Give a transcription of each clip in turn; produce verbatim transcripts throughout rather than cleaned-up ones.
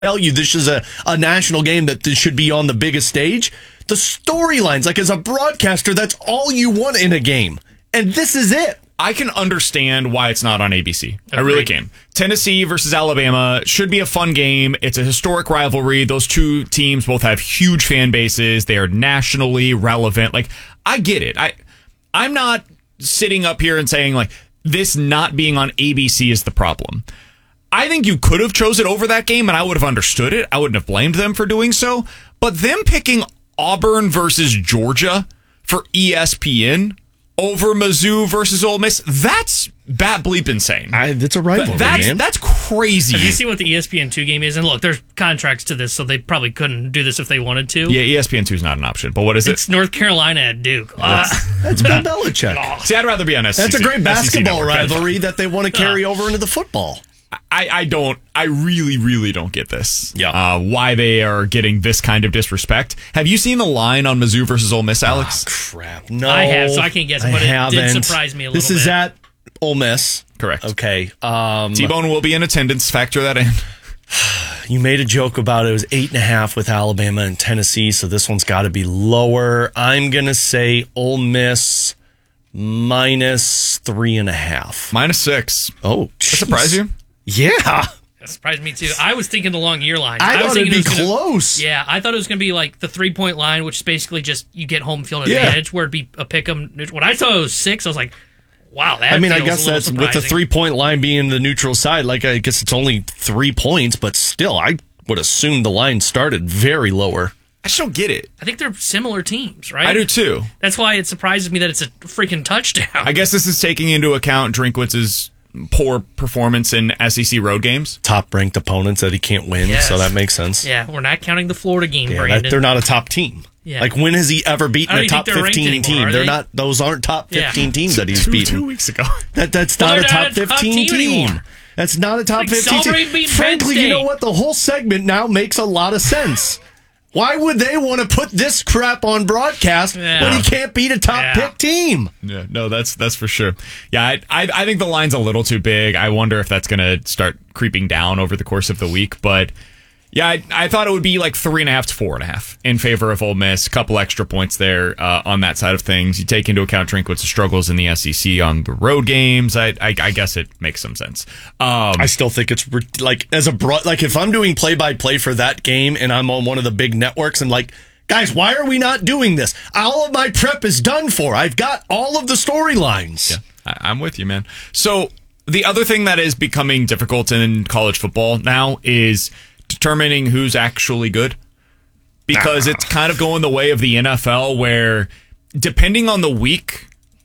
tell you this is a, a national game that this should be on the biggest stage. The storylines, like as a broadcaster, that's all you want in a game. And this is it. I can understand why it's not on A B C. Agreed. I really can. Tennessee versus Alabama should be a fun game. It's a historic rivalry. Those two teams both have huge fan bases. They are nationally relevant. Like, I get it. I, I'm not sitting up here and saying, like, this not being on A B C is the problem. I think you could have chosen over that game, and I would have understood it. I wouldn't have blamed them for doing so. But them picking Auburn versus Georgia for E S P N over Mizzou versus Ole Miss, that's bat bleep insane. I, that's a rivalry, that's, man. That's crazy. Have you seen what the E S P N two game is? And look, there's contracts to this, so they probably couldn't do this if they wanted to. Yeah, E S P N two is not an option. But what is it? It's North Carolina at Duke. That's, uh, that's Bill Belichick. See, I'd rather be on S E C. That's a great basketball S E C rivalry that they want to carry over into the football. I, I don't, I really, really don't get this. Yeah. Uh, why they are getting this kind of disrespect. Have you seen the line on Mizzou versus Ole Miss, Alex? Oh, crap. No. I have, so I can't guess, I but it haven't. did surprise me a little this bit. This is at Ole Miss. Correct. Okay. Um, T-Bone will be in attendance. Factor that in. You made a joke about it. It was eight and a half with Alabama and Tennessee, so this one's got to be lower. I'm going to say Ole Miss minus three and a half. Minus six. Oh, that surprise you? Yeah. That surprised me too. I was thinking the long year line. I, I was thought it'd be it was gonna, close. Yeah, I thought it was going to be like the three point line, which is basically just you get home field Yeah. advantage, where it'd be a pick 'em. When I thought it was six, I was like, wow, that I mean, I feels guess a little that's with the surprising. three point line being the neutral side. Like, I guess it's only three points, but still, I would assume the line started very lower. I just don't get it. I think they're similar teams, right? I do too. That's why it surprises me that it's a freaking touchdown. I guess this is taking into account Drinkwitz's poor performance in S E C road games. Top ranked opponents that he can't win, Yes. so that makes sense. Yeah, we're not counting the Florida game, Yeah, Brandon. that, they're not a top team. Yeah. Like, when has he ever beaten I don't a even top think they're ranked fifteen anymore, team? are They're they? not; those aren't top fifteen Yeah. teams that he's two, beaten. Two weeks ago. That that's Well, not a they're top not a top fifteen team team. anymore. That's not a top Like fifteen celebrate team. beating Penn Frankly, you State. know what? The whole segment now makes a lot of sense. Why would they want to put this crap on broadcast Yeah. when he can't beat a top Yeah. pick team? Yeah, no, that's that's for sure. Yeah, I, I I think the line's a little too big. I wonder if that's going to start creeping down over the course of the week. But yeah, I, I thought it would be like three and a half to four and a half in favor of Ole Miss. A couple extra points there uh, on that side of things. You take into account Drinkwitz's struggles in the S E C on the road games. I I, I guess it makes some sense. Um, I still think it's re- like as a broad, like if I'm doing play by play for that game and I'm on one of the big networks and like, guys, why are we not doing this? All of my prep is done for. I've got all of the storylines. Yeah, I, I'm with you, man. So the other thing that is becoming difficult in college football now is determining who's actually good, because it's kind of going the way of the N F L, where depending on the week,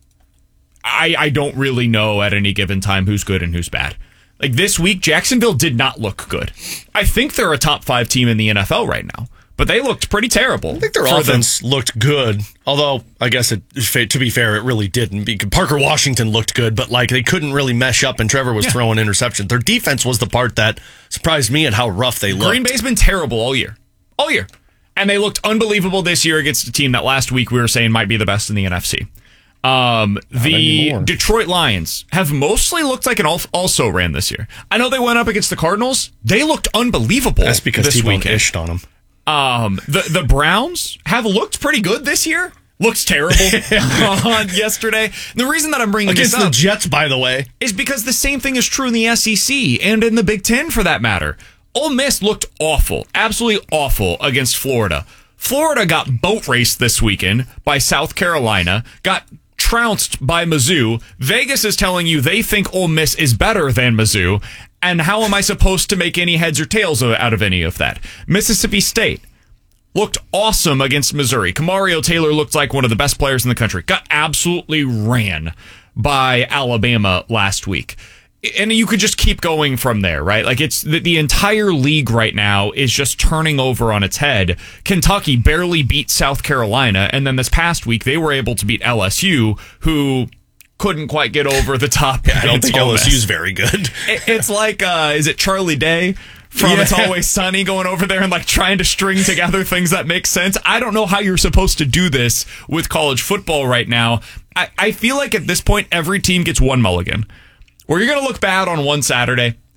I I don't really know at any given time who's good and who's bad. Like this week, Jacksonville did not look good. I think they're a top five team in the N F L right now, but they looked pretty terrible. I think their for offense the, looked good, although I guess it, to be fair, it really didn't. Because Parker Washington looked good, but like they couldn't really mesh up, and Trevor was Yeah. throwing interceptions. Their defense was the part that surprised me at how rough they looked. Green Bay's been terrible all year. All year. And they looked unbelievable this year against a team that last week we were saying might be the best in the N F C. Um, the anymore. Detroit Lions have mostly looked like an al- also ran this year. I know they went up against the Cardinals. They looked unbelievable. That's because this T-Bone weekend. ished on them. Um, the the Browns have looked pretty good this year. Looks terrible on yesterday. The reason that I'm bringing Against this the up Jets, by the way. is because the same thing is true in the S E C and in the Big Ten, for that matter. Ole Miss looked awful, absolutely awful against Florida. Florida got boat raced this weekend by South Carolina, got trounced by Mizzou. Vegas is telling you they think Ole Miss is better than Mizzou. And how am I supposed to make any heads or tails out of any of that? Mississippi State looked awesome against Missouri. Kamario Taylor looked like one of the best players in the country. Got absolutely ran by Alabama last week. And you could just keep going from there, right? Like it's the, the entire league right now is just turning over on its head. Kentucky barely beat South Carolina, and then this past week they were able to beat L S U, who couldn't quite get over the top. I don't think Ole L S U's Miss. very good. It, it's like, uh, is it Charlie Day from Yeah. It's Always Sunny going over there and like trying to string together things that make sense? I don't know how you're supposed to do this with college football right now. I, I feel like at this point every team gets one mulligan. Where you're going to look bad on one Saturday,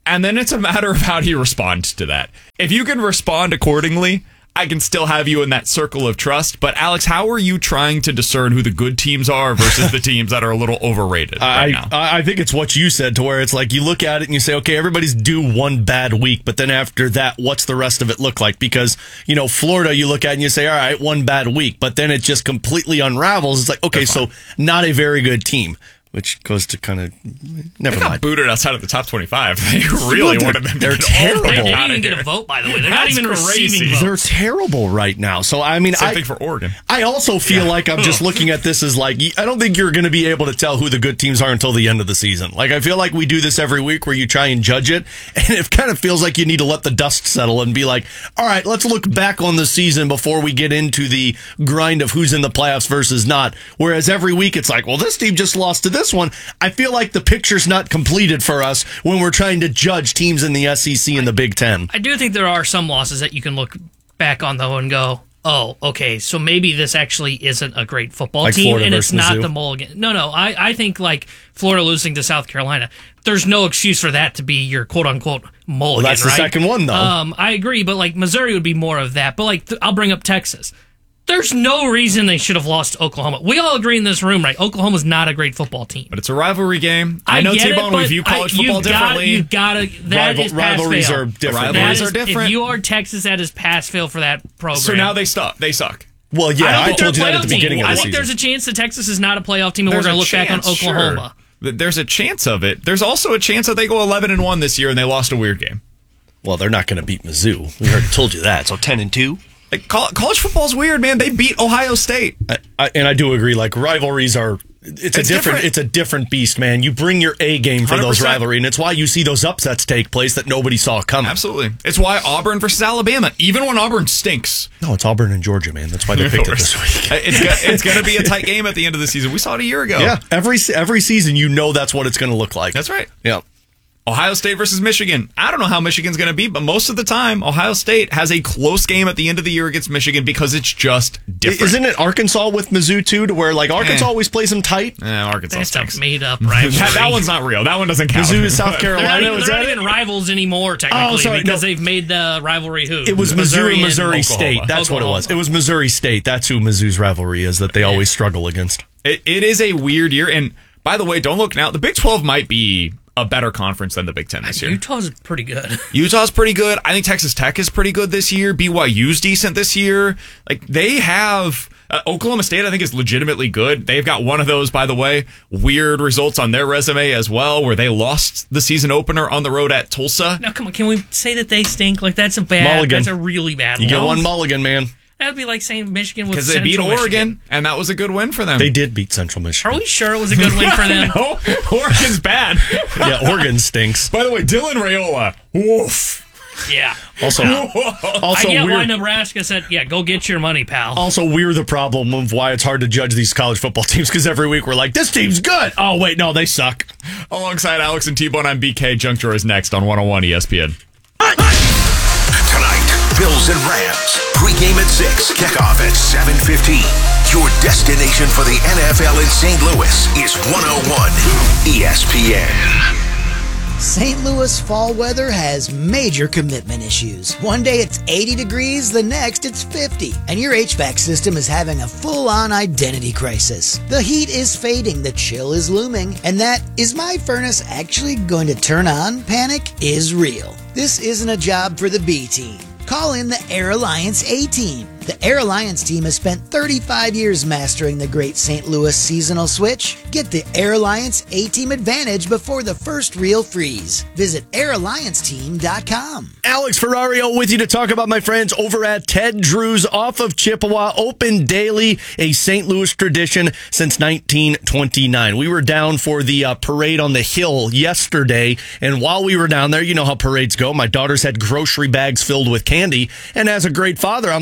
And then it's a matter of how do you respond to that. If you can respond accordingly, I can still have you in that circle of trust. But Alex, how are you trying to discern who the good teams are versus the teams that are a little overrated right I, now? I think it's what you said, to where it's like you look at it and you say, okay, everybody's due one bad week, but then after that, what's the rest of it look like? Because, you know, Florida, you look at and you say, all right, one bad week, but then it just completely unravels. It's like, okay, so not a very good team. Which goes to kind of never They got mind. booted outside of the top twenty-five. They really They're- wanted them to they're get terrible. all the They way didn't out even of get here. a vote, by the way. They're not That's even crazy. receiving They're votes. terrible right now. So I mean, Same I, thing for Oregon. I also feel like I'm just looking at this as like, I don't think you're going to be able to tell who the good teams are until the end of the season. Like, I feel like we do this every week where you try and judge it, and it kind of feels like you need to let the dust settle and be like, all right, let's look back on the season before we get into the grind of who's in the playoffs versus not. Whereas every week it's like, well, this team just lost to this one. I feel like the picture's not completed for us when we're trying to judge teams in the S E C and the Big Ten. I do think there are some losses that you can look back on, though, and go, oh, okay, so maybe this actually isn't a great football Like team, Florida and it's versus not Mizzou? the Mulligan. No, no, I, I think like Florida losing to South Carolina, there's no excuse for that to be your quote-unquote Mulligan, Well, that's the right? second one, though. Um, I agree, but like Missouri would be more of that. But like, th- I'll bring up Texas. There's no reason they should have lost to Oklahoma. We all agree in this room, right? Oklahoma's not a great football team. But it's a rivalry game. I, I know, get it, T-Bone, we but view college I- football you've gotta- differently. You've got to. That Rival- is pass rivalries fail. are different. Rivalries That are is- different. If you are Texas, that is pass fail for that program. So now they suck. They suck. Well, yeah, I, don't I, think told you they're a that at the playoff beginning team. of the I think season. there's a chance that Texas is not a playoff team, and There's we're going a to look back on chance, Oklahoma. Sure. There's a chance of it. There's also a chance that they go eleven and one this year and they lost a weird game. Well, they're not going to beat Mizzou. We already told you that. So ten and two. Like, col- college football's weird, man. They beat Ohio State. I, I, and I do agree. Like, rivalries are. It's, It's a different, different. It's a different beast, man. You bring your A game for one hundred those percent. rivalry, and it's why you see those upsets take place that nobody saw coming. Absolutely. It's why Auburn versus Alabama, even when Auburn stinks. No, it's Auburn and Georgia, man. That's why they picked it this week. It's go- it's going to be a tight game at the end of the season. We saw it a year ago. Yeah, every every season, you know that's what it's going to look like. That's right. Yeah. Ohio State versus Michigan. I don't know how Michigan's going to beat, but most of the time, Ohio State has a close game at the end of the year against Michigan because it's just different. Isn't it Arkansas with Mizzou too, to where like Arkansas Eh. always plays them tight? Eh, Arkansas That's a stinks. made up rivalry. That, that one's not real. That one doesn't count. Mizzou is South They're not, Carolina. even, Was they're that not it? even rivals anymore, technically, Oh, sorry, because no. they've made the rivalry who? It was Missouri and Missouri and State. Oklahoma. That's what it was. It Oklahoma. was Missouri State. That's who Mizzou's rivalry is that they always struggle against. It, it is a weird year. And by the way, don't look now. The Big twelve might be a better conference than the Big Ten this year. Utah's pretty good. Utah's pretty good. I think Texas Tech is pretty good this year. B Y U's decent this year. Like, they have uh, Oklahoma State, I think, is legitimately good. They've got one of those, by the way, weird results on their resume as well, where they lost the season opener on the road at Tulsa. Now, come on, can we say that they stink? Like, that's a bad, Mulligan. that's a really bad You get one. one mulligan, man. That'd be like saying Michigan with Because they beat Central Oregon, Michigan. and that was a good win for them. They did beat Central Michigan. Are we sure it was a good win for them? No, Oregon's bad. Yeah, Oregon stinks. By the way, Dylan Raiola, woof. Yeah. Also, also I get why weird. Nebraska said, yeah, go get your money, pal. Also, we're the problem of why it's hard to judge these college football teams because every week we're like, this team's good. Oh, wait, no, they suck. Alongside Alex and T-Bone, I'm B K. Junk Drawer is next on one oh one E S P N. Tonight, Bills and Rams. Pre-game at six, kickoff at seven fifteen. Your destination for the N F L in Saint Louis is one oh one E S P N. Saint Louis fall weather has major commitment issues. One day it's eighty degrees, the next it's fifty, and your H V A C system is having a full-on identity crisis. The heat is fading, the chill is looming, and that "is my furnace actually going to turn on?" panic is real. This isn't a job for the B team. Call in the Air Alliance A-Team. The Air Alliance team has spent thirty-five years mastering the great Saint Louis seasonal switch. Get the Air Alliance A-Team advantage before the first real freeze. Visit air alliance team dot com. Alex Ferrario with you to talk about my friends over at Ted Drew's off of Chippewa, open daily, a Saint Louis tradition since nineteen twenty-nine. We were down for the uh, parade on the hill yesterday, and while we were down there, you know how parades go. My daughters had grocery bags filled with candy, and as a great father, I'm like, let's just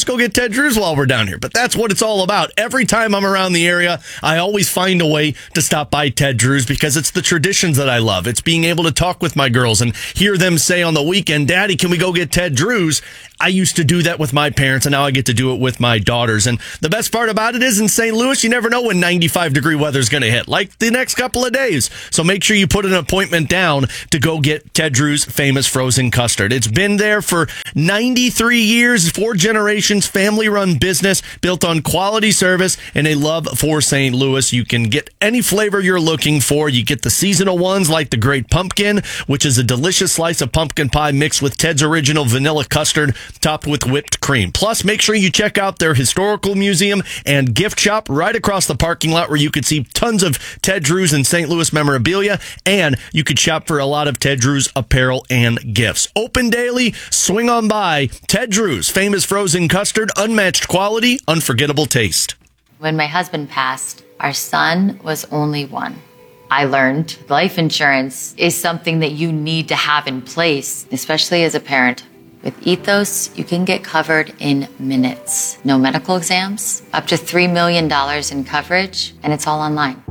just go get Ted Drewes while we're down here. But that's what it's all about. Every time I'm around the area, I always find a way to stop by Ted Drewes because it's the traditions that I love. It's being able to talk with my girls and hear them say on the weekend, Daddy, can we go get Ted Drewes? I used to do that with my parents, and now I get to do it with my daughters. And the best part about it is in Saint Louis, you never know when ninety-five degree weather is going to hit, like the next couple of days. So make sure you put an appointment down to go get Ted Drewes' famous frozen custard. It's been there for ninety-three years, four generations, family-run business built on quality service and a love for Saint Louis. You can get any flavor you're looking for. You get the seasonal ones like the Great Pumpkin, which is a delicious slice of pumpkin pie mixed with Ted's original vanilla custard topped with whipped cream. Plus, make sure you check out their historical museum and gift shop right across the parking lot where you could see tons of Ted Drewes and Saint Louis memorabilia, and you could shop for a lot of Ted Drewes apparel and gifts. Open daily, swing on by. Ted Drewes, famous frozen custard, unmatched quality, unforgettable taste. When my husband passed, our son was only one. I learned life insurance is something that you need to have in place, especially as a parent. With Ethos, you can get covered in minutes. No medical exams, up to three million dollars in coverage, and it's all online.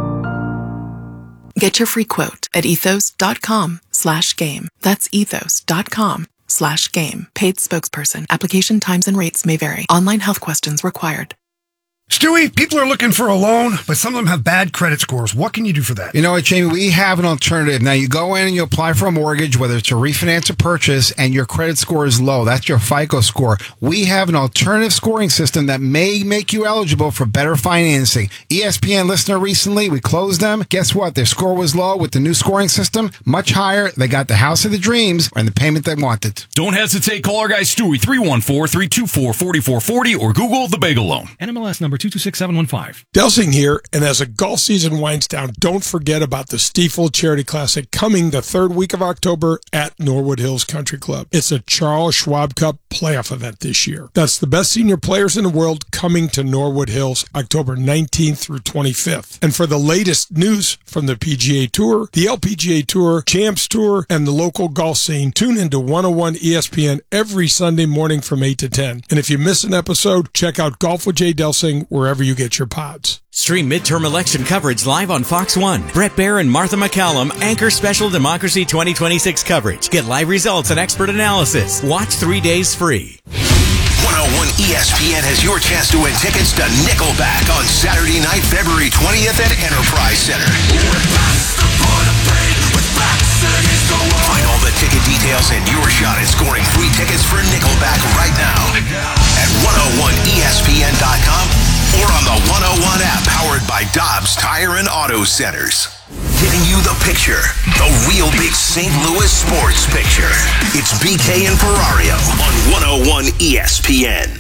Get your free quote at ethos.com slash game. That's ethos.com slash game. Paid spokesperson. Application times and rates may vary. Online health questions required. Stewie, people are looking for a loan, but some of them have bad credit scores. What can you do for that? You know what, Jamie? We have an alternative. Now, you go in and you apply for a mortgage, whether it's a refinance or purchase, and your credit score is low. That's your FICO score. We have an alternative scoring system that may make you eligible for better financing. E S P N listener recently, we closed them. Guess what? Their score was low with the new scoring system, much higher. They got the house of the dreams and the payment they wanted. Don't hesitate. Call our guy Stewie, three one four, three two four, four four four zero, or Google the Bagel Loan. N M L S number two two six seven one five. Delsing here, and as a golf season winds down, don't forget about the Stiefel Charity Classic coming the third week of October at Norwood Hills Country Club. It's a Charles Schwab Cup playoff event this year. That's the best senior players in the world coming to Norwood Hills October nineteenth through twenty-fifth. And for the latest news from the P G A Tour, the L P G A Tour, Champs Tour, and the local golf scene, tune into one oh one E S P N every Sunday morning from eight to ten. And if you miss an episode, check out Golf with Jay Delsing wherever you get your pods. Stream midterm election coverage live on Fox one. Brett Baer and Martha McCallum anchor special Democracy twenty twenty-six coverage. Get live results and expert analysis. Watch three days free. one oh one E S P N has your chance to win tickets to Nickelback on Saturday night, February twentieth at Enterprise Center. Find all the ticket details and your shot at scoring free tickets for Nickelback right now at one oh one E S P N dot com or on the one oh one app powered by Dobbs Tire and Auto Centers. Giving you the picture, the real big Saint Louis sports picture. It's B K and Ferrario on one oh one E S P N.